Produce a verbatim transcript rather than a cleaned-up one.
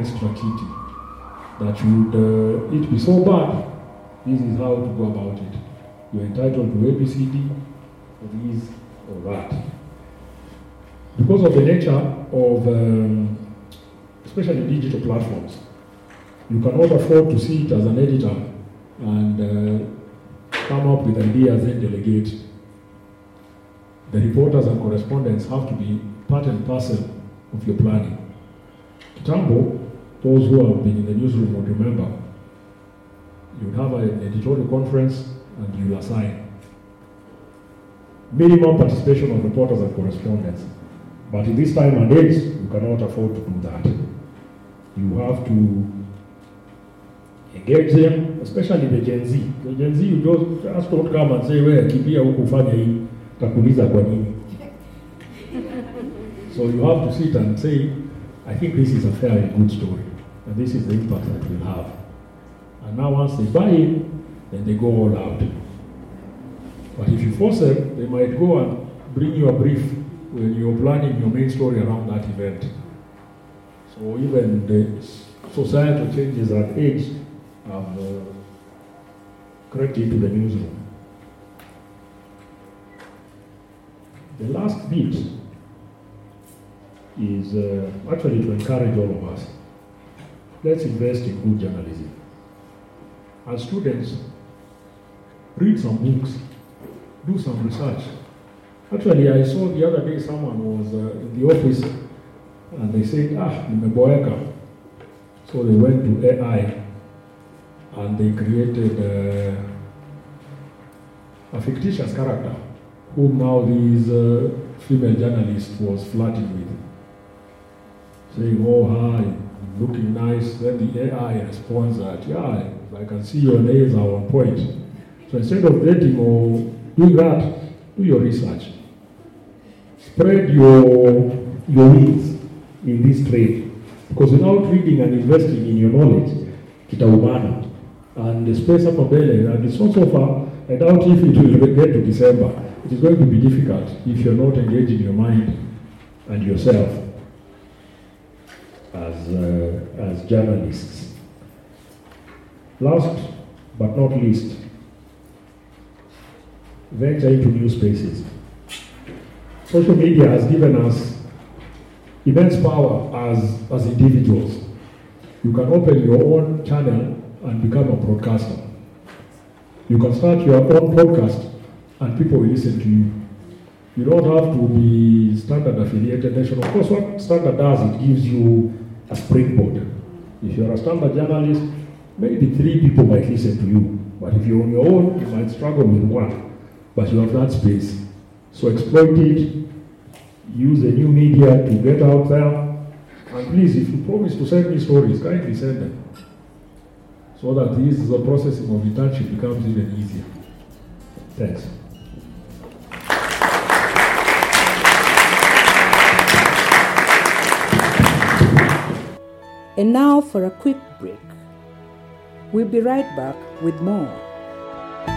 extra cheating. That should uh, it be so bad, this is how to go about it. You're entitled to A B C D, or this or that. Because of the nature of, um, especially digital platforms, you cannot afford to sit as an editor and uh, come up with ideas and delegate. The reporters and correspondents have to be part and parcel of your planning. Kitambo, those who have been in the newsroom would remember, you have an editorial conference and you assign minimum participation of reporters and correspondents. But in this time and age, you cannot afford to do that. You have to engage them, especially the Gen Z. The Gen Z, you just, just don't come and say, well, kimbia huku ufanya hii, takuliza kwa nini. So you have to sit and say, I think this is a fairly good story, and this is the impact that we'll have. And now once they buy it, then they go all out. But if you force them, they might go and bring you a brief when you're planning your main story around that event. So even the societal changes at age have uh, crept into the newsroom. The last bit is uh, actually to encourage all of us. Let's invest in good journalism. As students, read some books, do some research. Actually, I saw the other day someone was uh, in the office and they said, ah, nimeboeka. So they went to A I and they created uh, a fictitious character whom now this uh, female journalist was flirting with. Saying, oh, hi, looking nice. Then the A I responds that, yeah, I can see your nails are on point. So instead of dating or doing that, do your research. Spread your, your wings in this trade. Because without reading and investing in your knowledge, kitaumana. And the space up a belly, and it's not so far, I doubt if it will get to December. It is going to be difficult if you're not engaging your mind and yourself as, uh, as journalists. Last but not least, venture into new spaces. Social media has given us immense power as, as individuals. You can open your own channel and become a broadcaster. You can start your own podcast and people will listen to you. You don't have to be Standard affiliated nation. Of course, what Standard does, it gives you a springboard. If you're a Standard journalist, maybe three people might listen to you. But if you're on your own, you might struggle with one. But you have that space. So exploit it. Use the new media to get out there. And please, if you promise to send me stories, kindly send them. So that this is the processing of internship becomes even easier. Thanks. And now for a quick break. We'll be right back with more.